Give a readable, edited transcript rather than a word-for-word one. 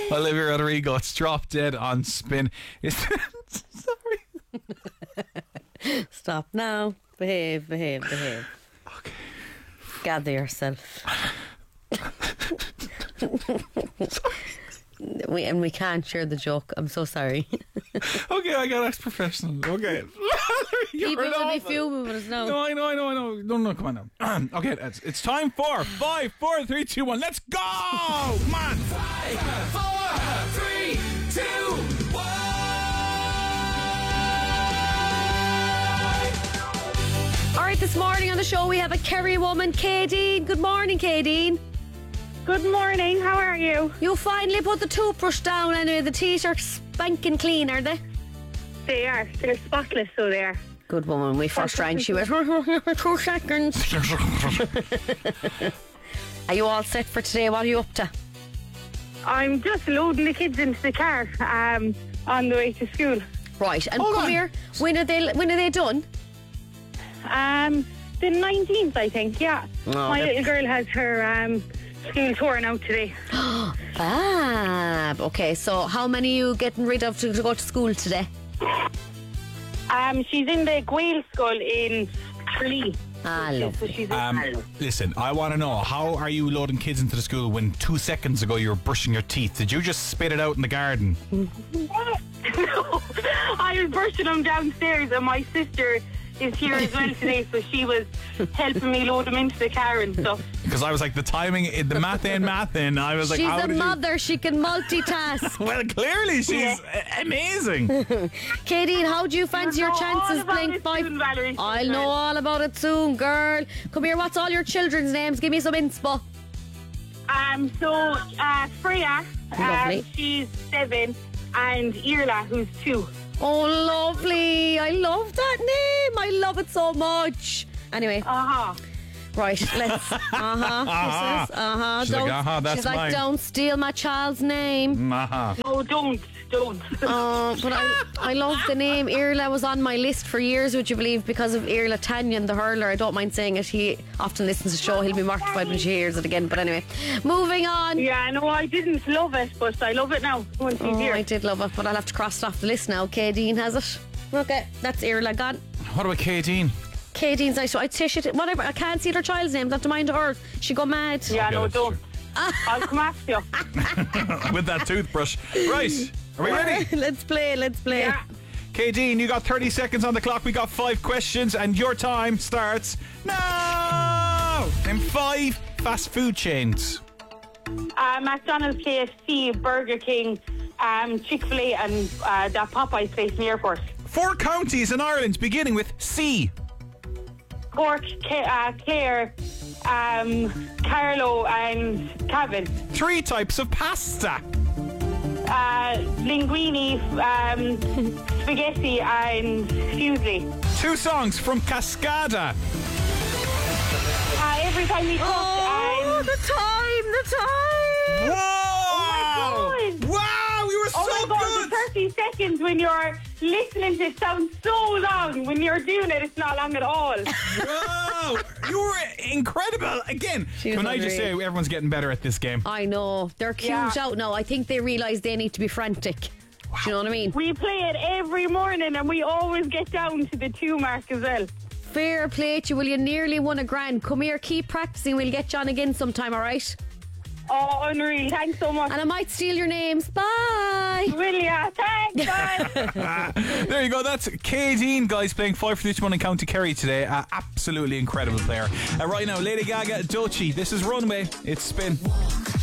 Olivia Rodrigo, it's Drop Dead on Spin. Sorry. Stop now. Behave. Okay. Gather yourself. We can't share the joke. I'm so sorry. Okay, I got act professional. Okay. People will be fuming with us now. No, I know. No, come on now. Okay, it's time for 5, 4, 3, 2, 1. Let's go! Come on! 5, 4, 3, 2, 1. Alright, this morning on the show we have a Kerry woman, Kadeen. Good morning, Kadeen. Good morning, how are you? You finally put the toothbrush down anyway. The teeth are spanking clean, are they? They are. They're spotless, so they are. Good woman. When we first rang, she went 2 seconds. Are you all set for today? What are you up to? I'm just loading the kids into the car on the way to school. Right, and Hold come on. here. When are they done? The 19th, I think, yeah. Oh, My little girl has her school tour now today. Fab. Okay, so how many are you getting rid of to go to school today? She's in the Gael school in Tralee. Lovely. So she's in Listen, I want to know, how are you loading kids into the school when 2 seconds ago you were brushing your teeth? Did you just spit it out in the garden? No, I was brushing them downstairs, and my sister is here as well today, so she was helping me load them into the car and stuff. Because I was like, the timing, the math in. I was like, She's how a did mother. She can multitask. you... Well, clearly she's amazing. Kadeen, how do you fancy your You'll know all chances about playing it 5? soon, Valerie. I'll know all about it soon, girl. Come here, what's all your children's names? Give me some inspo. Freya, Lovely. she's 7, and Irla, who's 2. Oh, lovely. I love that name. I love it so much. Anyway, right, let's. She's She's like, that's she's like, mine. don't steal my child's name. Oh, don't. But I love the name. Irla was on my list for years, would you believe, because of Irla Tanyan, the hurler. I don't mind saying it. He often listens to the show. He'll be mortified when he hears it again. But anyway, moving on. Yeah, no, I didn't love it, but I love it now once he's here. I did love it, but I'll have to cross it off the list now. Kadeen has it. Okay, that's Irla gone. What about Kadeen? Kadeen's nice. So I'd say shit. Whatever. I can't see their child's name. Don't mind her. She go mad. Yeah, Okay, no, that's don't. true. I'll come after you. With that toothbrush. Right, are we ready? Let's play. Yeah. Kadeen, you got 30 seconds on the clock. We got 5 questions, and your time starts now. Name 5 fast food chains. McDonald's, KFC, Burger King, Chick-fil-A, and that Popeyes place in the airport. 4 counties in Ireland beginning with C. Cork, Clare, Carlow, and Cavan. 3 types of pasta. Linguine, spaghetti, and fusilli. 2 songs from Cascada. Every time we cook, Oh, the time. Whoa! God. Wow, you were oh so my God, good. the 30 seconds when you're listening to it sounds so long. When you're doing it, it's not long at all. Wow, you were incredible. Again, She was can I just say, unreal. everyone's getting better at this game. I know. They're cute out now. I think they realise they need to be frantic. Do you know what I mean? We play it every morning, and we always get down to the 2 mark as well. Fair play to you. Well, you nearly won a grand. Come here, keep practicing. We'll get you on again sometime, all right? Oh, unreal. Thanks so much. And I might steal your names. Bye. Will ya? Thanks, bye. There you go. That's Kadeen, guys, playing 5 for each one in County Kerry today. Absolutely incredible player. Right now, Lady Gaga, Doechii. This is Runway. It's Spin.